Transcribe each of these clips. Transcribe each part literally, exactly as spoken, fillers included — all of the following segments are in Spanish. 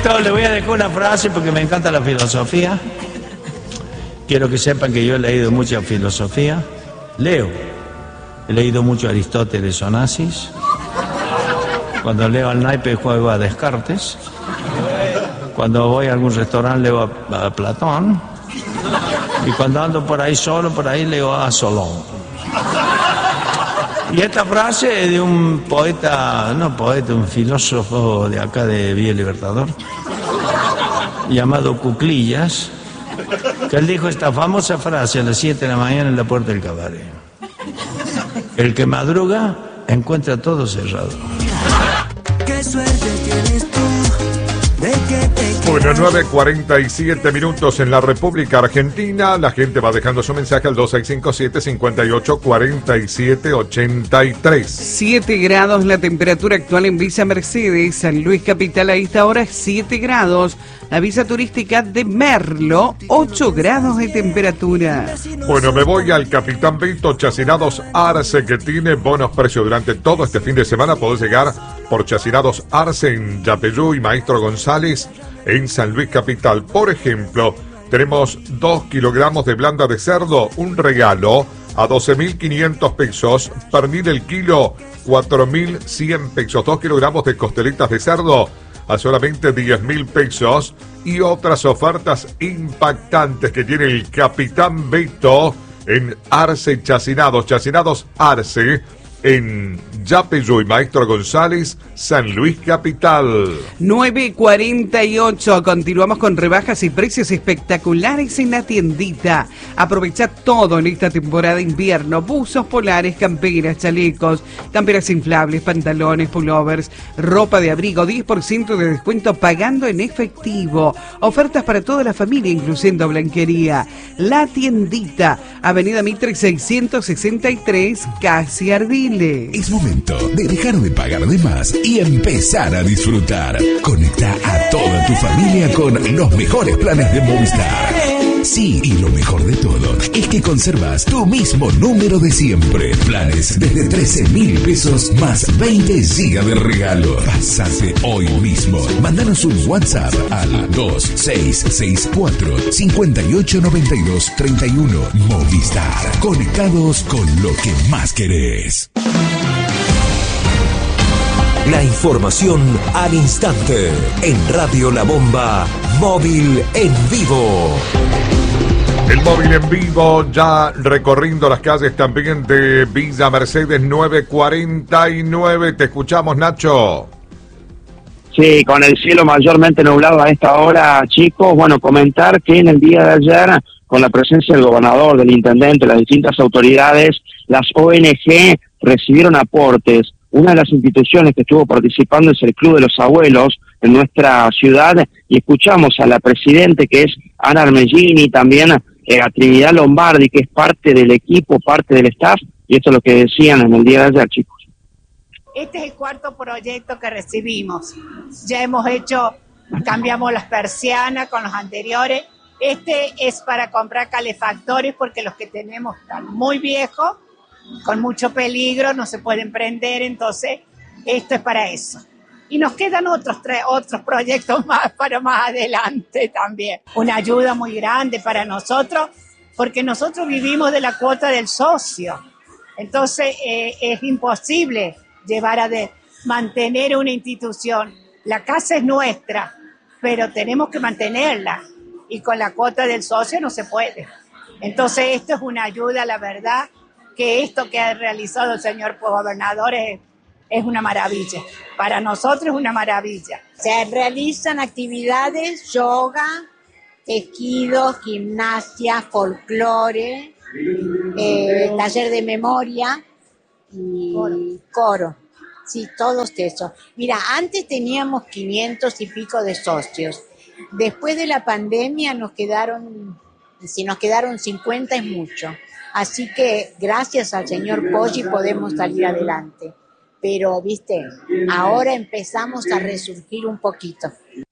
esto le voy a dejar una frase porque me encanta la filosofía. Quiero que sepan que yo he leído mucha filosofía. Leo. He leído mucho Aristóteles, Onassis. Cuando leo al naipe juego a Descartes. Cuando voy a algún restaurante leo a, a Platón. Y cuando ando por ahí solo, por ahí leo a Solón. Y esta frase es de un poeta, no poeta, un filósofo de acá de Villa Libertador, llamado Cuclillas, que él dijo esta famosa frase a las siete de la mañana en la puerta del cabaret. El que madruga encuentra todo cerrado. Qué suerte tienes tú de que te Bueno, nueve cuarenta y siete minutos en la República Argentina. La gente va dejando su mensaje al dos seis cinco siete, cinco ocho, cuatro siete, ocho tres. siete grados la temperatura actual en Villa Mercedes, San Luis Capital a esta hora, siete grados. La visa turística de Merlo, ocho grados de temperatura. Bueno, me voy al Capitán Beto, Chacinados Arce, que tiene buenos precios durante todo este fin de semana. Podés llegar por Chacinados Arce en Yapeyú y Maestro González en San Luis Capital. Por ejemplo, tenemos dos kilogramos de blanda de cerdo, un regalo a doce mil quinientos pesos, pernil el kilo, cuatro mil cien pesos, dos kilogramos de costelitas de cerdo a solamente diez mil pesos, y otras ofertas impactantes que tiene el Capitán Beto en Arce Chacinados, Chacinados Arce, en Yapeyú y Maestro González, San Luis Capital. nueve cuarenta y ocho, continuamos con rebajas y precios espectaculares en la tiendita. Aprovecha todo en esta temporada de invierno: buzos polares, camperas, chalecos, camperas inflables, pantalones, pullovers, ropa de abrigo, diez por ciento de descuento pagando en efectivo. Ofertas para toda la familia, incluyendo blanquería. La tiendita, Avenida Mitre seiscientos sesenta y tres, casi Ardiles. Es momento de dejar de pagar de más y empezar a disfrutar. Conecta a toda tu familia con los mejores planes de Movistar. Sí, y lo mejor de todo es que conservas tu mismo número de siempre. Planes desde trece mil pesos más veinte gigas de regalo. Pásate hoy mismo. Mándanos un WhatsApp al dos seis seis cuatro, cinco ocho nueve dos, tres uno. Movistar. Conectados con lo que más querés. La información al instante en Radio La Bomba, móvil en vivo. El móvil en vivo ya recorriendo las calles también de Villa Mercedes. Nueve cuarenta y nueve, te escuchamos, Nacho. Sí, con el cielo mayormente nublado a esta hora, chicos. Bueno, comentar que en el día de ayer, con la presencia del gobernador, del intendente, las distintas autoridades, las O N G recibieron aportes. Una de las instituciones que estuvo participando es el Club de los Abuelos en nuestra ciudad, y escuchamos a la presidente, que es Ana Armellini, también eh, a Trinidad Lombardi, que es parte del equipo, parte del staff, y esto es lo que decían en el día de ayer, chicos. Este es el cuarto proyecto que recibimos. Ya hemos hecho, cambiamos las persianas con los anteriores. Este es para comprar calefactores porque los que tenemos están muy viejos, con mucho peligro, no se pueden prender, entonces esto es para eso. Y nos quedan otros tres, otros proyectos más para más adelante también. Una ayuda muy grande para nosotros, porque nosotros vivimos de la cuota del socio. Entonces eh, es imposible llevar a de, mantener una institución. La casa es nuestra, pero tenemos que mantenerla. Y con la cuota del socio no se puede. Entonces esto es una ayuda, la verdad, que esto que ha realizado el señor gobernador es, es una maravilla. Para nosotros es una maravilla. Se realizan actividades, yoga, tejido, gimnasia, folclore, eh, taller de memoria y coro. coro. Sí, todos esos. Mira, antes teníamos quinientos y pico de socios. Después de la pandemia nos quedaron, si nos quedaron cincuenta es mucho. Así que gracias al señor Poggi podemos salir adelante. Pero, viste, ahora empezamos a resurgir un poquito.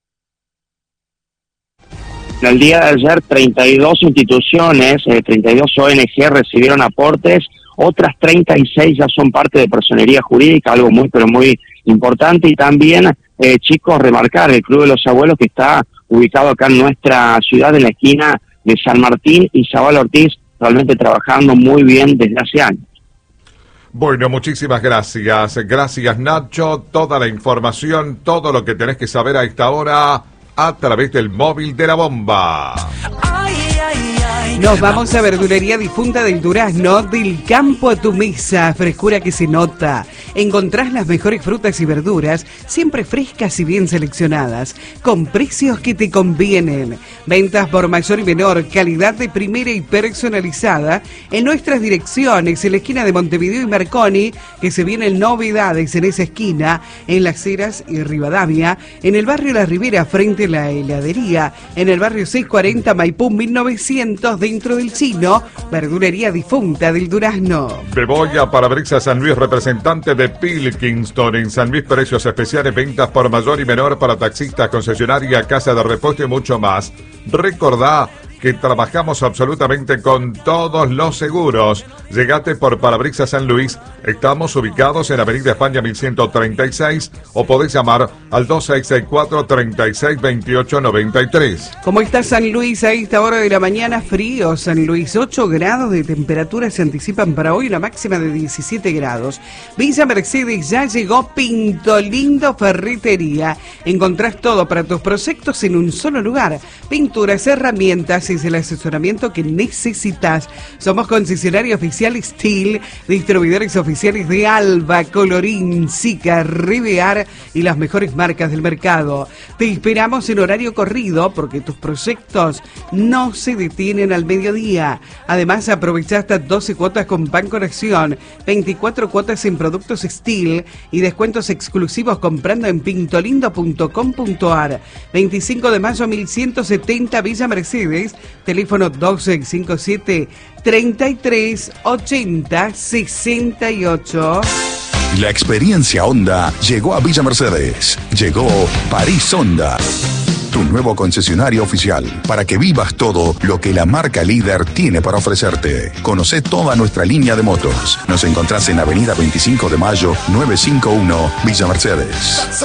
El día de ayer, treinta y dos instituciones, eh, treinta y dos O N G recibieron aportes, otras treinta y seis ya son parte de personería jurídica, algo muy, pero muy importante, y también eh, chicos, remarcar el Club de los Abuelos, que está ubicado acá en nuestra ciudad, en la esquina de San Martín y Zabal Ortiz, realmente trabajando muy bien desde hace años. Bueno, muchísimas gracias. Gracias, Nacho. Toda la información, todo lo que tenés que saber a esta hora a través del móvil de la bomba. Nos vamos a Verdulería Difunta del Durazno, del campo a tu mesa, frescura que se nota. Encontrás las mejores frutas y verduras, siempre frescas y bien seleccionadas, con precios que te convienen. Ventas por mayor y menor, calidad de primera y personalizada en nuestras direcciones, en la esquina de Montevideo y Marconi, que se vienen novedades en esa esquina, en Las Heras y Rivadavia, en el barrio La Ribera, frente a la heladería, en el barrio seiscientos cuarenta Maipú mil novecientos, dentro del Chino, Verdulería Difunta del Durazno. Beboya Parabrisas San Luis, representante de Pilkington en San Luis, precios especiales, ventas por mayor y menor para taxistas, concesionaria, casa de repuesto y mucho más. Recordá que trabajamos absolutamente con todos los seguros. Llegate por Parabrisas San Luis. Estamos ubicados en Avenida España mil ciento treinta y seis o podés llamar al dos seis seis cuatro, treinta y seis, veintiocho noventa y tres. ¿Cómo está San Luis a esta hora de la mañana? Frío, San Luis, ocho grados de temperatura se anticipan para hoy, una máxima de diecisiete grados. Villa Mercedes, ya llegó Pinto Lindo Ferretería. Encontrás todo para tus proyectos en un solo lugar. Pinturas, herramientas, es el asesoramiento que necesitas. Somos concesionario oficial Steel, distribuidores oficiales de Alba, Colorín, Sica, Rivear y las mejores marcas del mercado. Te esperamos en horario corrido porque tus proyectos no se detienen al mediodía. Además, aprovecha hasta doce cuotas con Banco Nación, veinticuatro cuotas en productos Steel y descuentos exclusivos comprando en pintolindo punto com punto ar. veinticinco de mayo mil ciento setenta, Villa Mercedes. Teléfono doce cincuenta y siete, treinta y tres, ochenta, sesenta y ocho. La experiencia Honda llegó a Villa Mercedes. Llegó París Honda, tu nuevo concesionario oficial, para que vivas todo lo que la marca líder tiene para ofrecerte. Conocé toda nuestra línea de motos. Nos encontrás en Avenida veinticinco de mayo, novecientos cincuenta y uno, Villa Mercedes.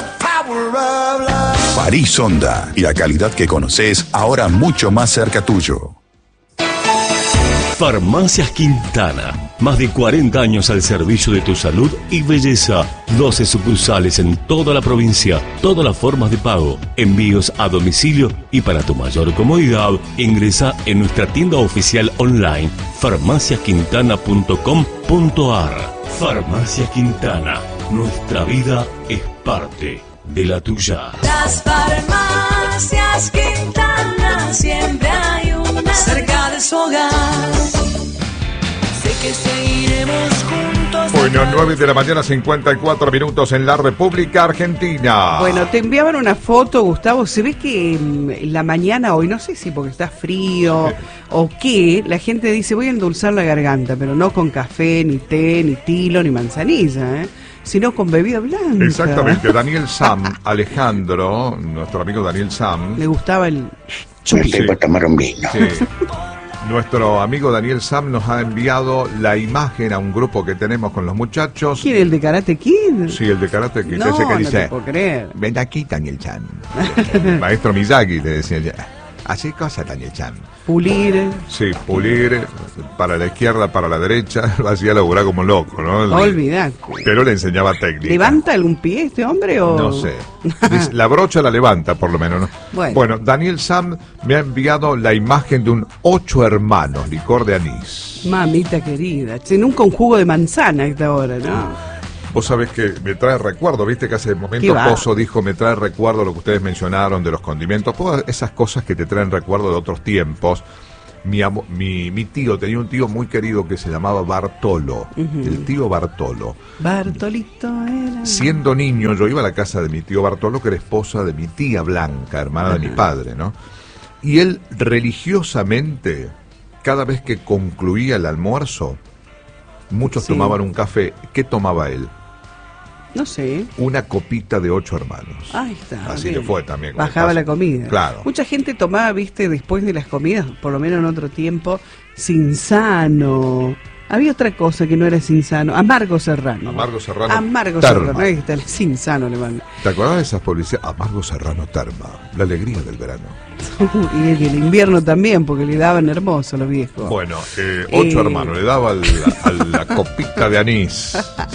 París Honda, y la calidad que conoces ahora mucho más cerca tuyo. Farmacias Quintana, más de cuarenta años al servicio de tu salud y belleza. doce sucursales en toda la provincia, todas las formas de pago, envíos a domicilio y para tu mayor comodidad, ingresa en nuestra tienda oficial online farmacias quintana punto com punto ar. Farmacia Quintana, nuestra vida es parte de la tuya. Las farmacias Quintana, siempre hay una cerca de su hogar. Sé que seguiremos juntos. Bueno, nueve de la mañana, cincuenta y cuatro minutos en la República Argentina. Bueno, te enviaban una foto, Gustavo. Se ve que en la mañana hoy, no sé si porque está frío o qué, la gente dice voy a endulzar la garganta, pero no con café, ni té, ni tilo, ni manzanilla, ¿eh? Sino con bebida blanca. Exactamente, Daniel Sam, Alejandro, nuestro amigo Daniel Sam. Le gustaba el... Sí, sí. Tomar un vino. Sí. Nuestro amigo Daniel Sam nos ha enviado la imagen a un grupo que tenemos con los muchachos. ¿Quién, el de Karate Kid? Sí, el de Karate Kid. No, ese que no dice, te puedo creer. Ven aquí, Daniel Sam. Maestro Miyagi, te decía ya. Así cosas, Daniel Sam. Pulir. Sí, pulir, para la izquierda, para la derecha, lo hacía laburar como loco, ¿no? Olvidate. Pero le enseñaba técnica. ¿Levanta algún pie este hombre o...? No sé. Dice, la brocha la levanta, por lo menos, ¿no? Bueno. Bueno, Daniel Sam me ha enviado la imagen de un ocho hermanos, licor de anís. Mamita querida. Che, nunca un jugo de manzana a esta hora, ¿no? Vos sabés que me trae recuerdo, viste que hace un momento Pozo dijo, me trae recuerdo lo que ustedes mencionaron de los condimentos, todas esas cosas que te traen recuerdo de otros tiempos. Mi, mi, mi tío, tenía un tío muy querido que se llamaba Bartolo, uh-huh. El tío Bartolo. Bartolito era... Siendo niño, yo iba a la casa de mi tío Bartolo, que era esposa de mi tía Blanca, hermana uh-huh. de mi padre, ¿no? Y él religiosamente, cada vez que concluía el almuerzo, muchos sí. tomaban un café. ¿Qué tomaba él? No sé. Una copita de ocho hermanos. Ahí está. Así bien. Le fue también. Bajaba la comida. Claro. Mucha gente tomaba, viste, después de las comidas, por lo menos en otro tiempo, Cinzano, Había otra cosa que no era Cinzano, Amargo Serrano. Amargo Serrano. Amargo Terma. Serrano, ahí está el Cinzano le manda. ¿Te acordás de esas publicidades? Amargo Serrano Terma, la alegría del verano. Y el, el invierno también, porque le daban hermoso a los viejos. Bueno, eh, ocho Eh. hermanos, le daba al- a la copita de anís.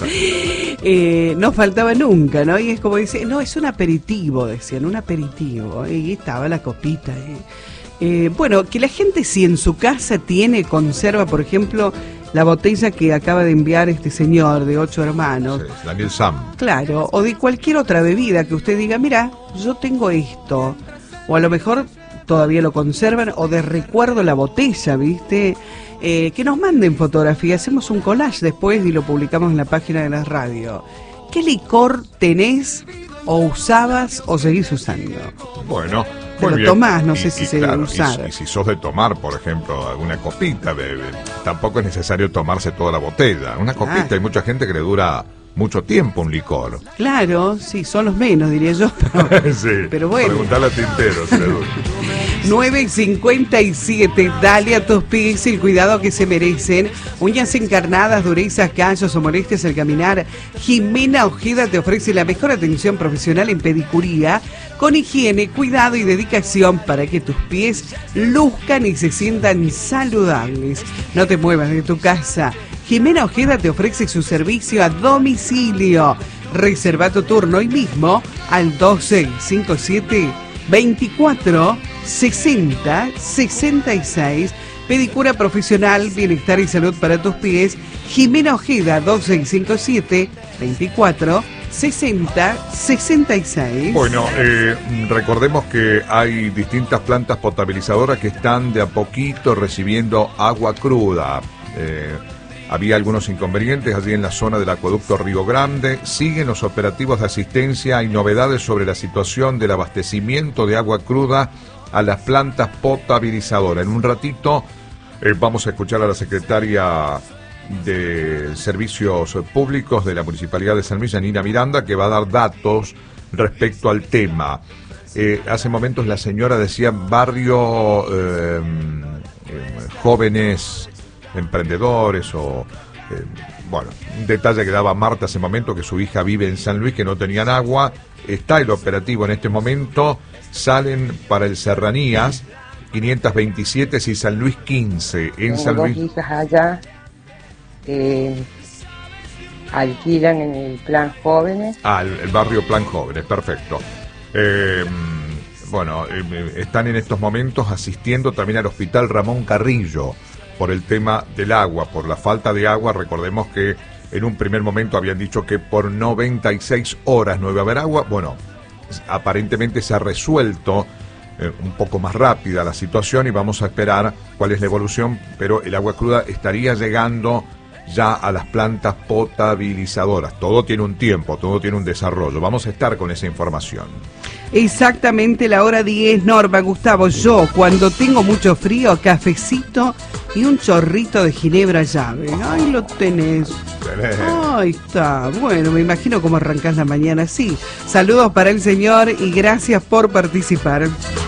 Eh, no faltaba nunca, ¿no? Y es como dice, no, es un aperitivo, decían, un aperitivo. Y estaba la copita. eh. Eh, bueno, que la gente si en su casa tiene, conserva, por ejemplo, la botella que acaba de enviar este señor de ocho hermanos. Sí, Daniel Sam. Claro, o de cualquier otra bebida que usted diga, mira, yo tengo esto. O a lo mejor todavía lo conservan, o de recuerdo la botella, ¿viste? Eh, que nos manden fotografía, hacemos un collage después y lo publicamos en la página de la radio. ¿Qué licor tenés o usabas o seguís usando? Bueno, Te muy lo bien. tomás, no Y- sé si y se claro, usar. Y, y si sos de tomar, por ejemplo, alguna copita, bebé, tampoco es necesario tomarse toda la botella. Una copita, Ah. hay mucha gente que le dura mucho tiempo un licor. Claro, sí, son los menos, diría yo. Pero, Sí, pero bueno. preguntale a Tintero, si le dura. nueve cincuenta y siete, dale a tus pies el cuidado que se merecen. Uñas encarnadas, durezas, callos o molestias al caminar. Jimena Ojeda te ofrece la mejor atención profesional en pedicuría, con higiene, cuidado y dedicación para que tus pies luzcan y se sientan saludables. No te muevas de tu casa. Jimena Ojeda te ofrece su servicio a domicilio. Reserva tu turno hoy mismo al dos seis cinco siete, veinticuatro, sesenta, sesenta y seis. Pedicura profesional, bienestar y salud para tus pies. Jimena Ojeda, dos seis cinco siete, veinticuatro, sesenta, sesenta y seis. Bueno, eh, recordemos que hay distintas plantas potabilizadoras que están de a poquito recibiendo agua cruda. Eh, había algunos inconvenientes allí en la zona del acueducto Río Grande. Siguen los operativos de asistencia. Hay novedades sobre la situación del abastecimiento de agua cruda a las plantas potabilizadoras. En un ratito eh, vamos a escuchar a la secretaria de Servicios Públicos de la Municipalidad de San Luis, Janina Miranda, que va a dar datos respecto al tema. Eh, hace momentos la señora decía barrio eh, eh, jóvenes emprendedores o eh, bueno, un detalle que daba Marta hace momento, que su hija vive en San Luis, que no tenían agua. Está el operativo en este momento. Salen para el Serranías quinientos veintisiete y San Luis quince. En Tengo San dos Luis hijas allá que alquilan en el plan jóvenes. Ah, el, el barrio Plan Jóvenes, perfecto. Eh, bueno, eh, están en estos momentos asistiendo también al Hospital Ramón Carrillo por el tema del agua, por la falta de agua. Recordemos que en un primer momento habían dicho que por noventa y seis horas no iba a haber agua. Bueno, aparentemente se ha resuelto eh, un poco más rápida la situación y vamos a esperar cuál es la evolución, pero el agua cruda estaría llegando ya a las plantas potabilizadoras. Todo tiene un tiempo, todo tiene un desarrollo. Vamos a estar con esa información. Exactamente la hora diez, Norma, Gustavo. Yo, cuando tengo mucho frío, cafecito y un chorrito de ginebra llave. Ahí lo tenés. Ahí está. Bueno, me imagino cómo arrancás la mañana así. Saludos para el señor y gracias por participar.